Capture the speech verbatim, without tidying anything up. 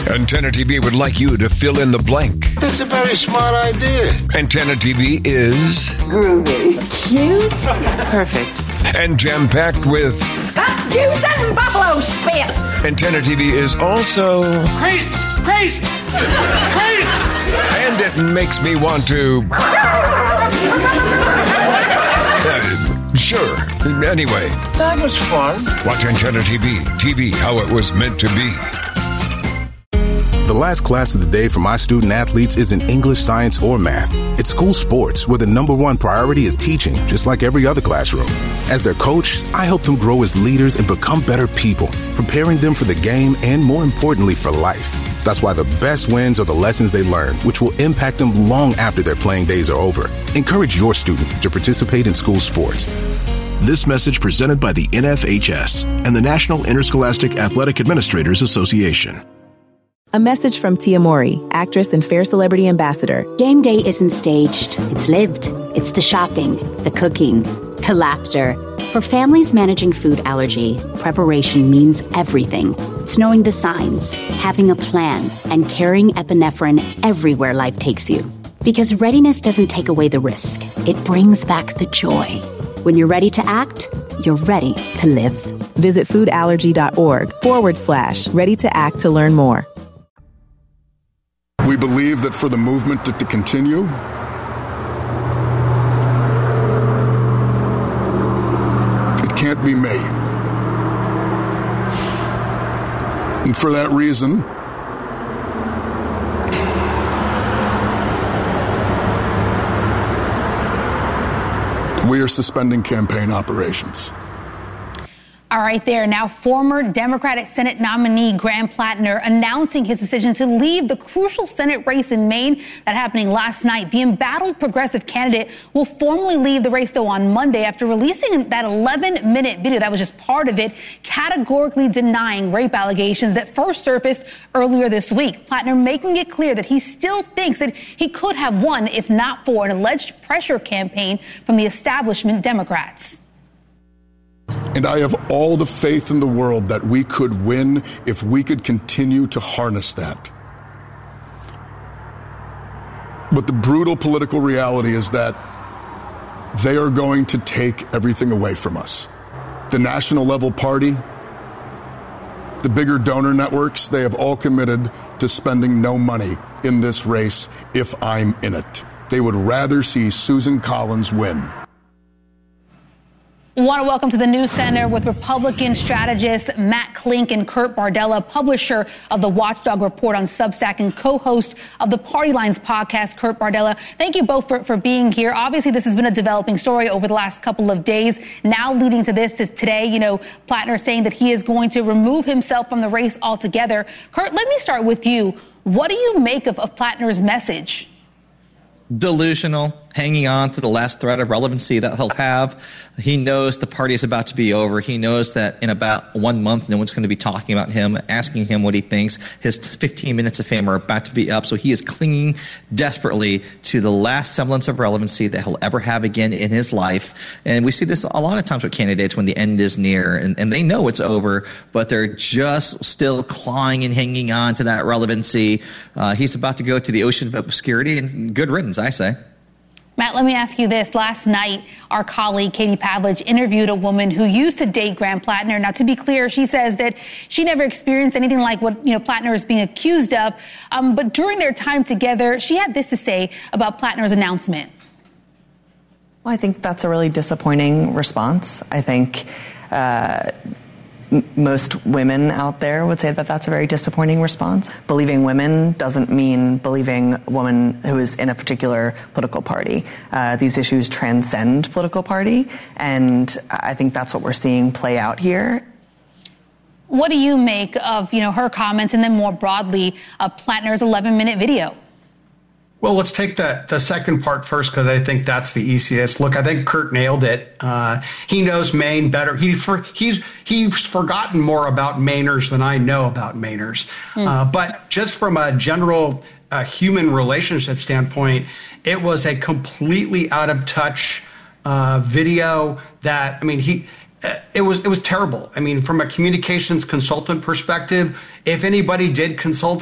Antenna T V would like you to fill in the blank. That's a very smart idea. Antenna T V is groovy, cute, perfect, and jam-packed with Scott juice and buffalo spit. Antenna T V is also crazy, crazy, crazy, and it makes me want to. Uh, sure. Anyway, that was fun. Watch Antenna T V. T V, how it was meant to be. The last class of the day for my student athletes isn't English, science, or math. It's school sports, where the number one priority is teaching, just like every other classroom. As their coach, I help them grow as leaders and become better people, preparing them for the game and, more importantly, for life. That's why the best wins are the lessons they learn, which will impact them long after their playing days are over. Encourage your student to participate in school sports. This message presented by the N F H S and the National Interscholastic Athletic Administrators Association. A message from Tia Mowry, actress and Fair Celebrity Ambassador. Game day isn't staged. It's lived. It's the shopping, the cooking, the laughter. For families managing food allergy, preparation means everything. It's knowing the signs, having a plan, and carrying epinephrine everywhere life takes you. Because readiness doesn't take away the risk. It brings back the joy. When you're ready to act, you're ready to live. Visit foodallergy.org forward slash ready to act to learn more. We believe that for the movement to, to continue, it can't be made. And for that reason, we are suspending campaign operations. All right, there. Now, former Democratic Senate nominee Graham Plattner announcing his decision to leave the crucial Senate race in Maine that happening last night. The embattled progressive candidate will formally leave the race, though, on Monday after releasing that eleven minute video that was just part of it, categorically denying rape allegations that first surfaced earlier this week. Plattner making it clear that he still thinks that he could have won if not for an alleged pressure campaign from the establishment Democrats. And I have all the faith in the world that we could win if we could continue to harness that. But the brutal political reality is that they are going to take everything away from us. The national level party, the bigger donor networks, they have all committed to spending no money in this race if I'm in it. They would rather see Susan Collins win. I want to welcome to the News Center with Republican strategists Matt Klink and Kurt Bardella, publisher of the Watchdog Report on Substack and co-host of the Party Lines podcast. Kurt Bardella, thank you both for, for being here. Obviously, this has been a developing story over the last couple of days. Now leading to this is today, you know, Plattner saying that he is going to remove himself from the race altogether. Kurt, let me start with you. What do you make of, of Plattner's message? Delusional, hanging on to the last thread of relevancy that he'll have. He knows the party is about to be over. He knows that in about one month, no one's going to be talking about him, asking him what he thinks. His fifteen minutes of fame are about to be up. So he is clinging desperately to the last semblance of relevancy that he'll ever have again in his life. And we see this a lot of times with candidates when the end is near and, and they know it's over, but they're just still clawing and hanging on to that relevancy. Uh, he's about to go to the ocean of obscurity, and good riddance, I say. Matt, let me ask you this. Last night, our colleague Katie Pavlich interviewed a woman who used to date Graham Plattner. Now, to be clear, she says that she never experienced anything like what, you know, Plattner is being accused of. Um, but during their time together, she had this to say about Plattner's announcement. Well, I think that's a really disappointing response. I think uh, m- most women out there would say that that's a very disappointing response. Believing women doesn't mean believing a woman who is in a particular political party. Uh, these issues transcend political party, and I think that's what we're seeing play out here. What do you make of, you know, her comments and then more broadly, uh, Plattner's eleven minute video? Well, let's take the, the second part first, because I think that's the easiest. Look, I think Kurt nailed it. Uh, he knows Maine better. He for, he's he's forgotten more about Mainers than I know about Mainers. Mm. Uh, but just from a general uh, human relationship standpoint, it was a completely out of touch uh, video that, I mean, he... It was it was terrible. I mean, from a communications consultant perspective, if anybody did consult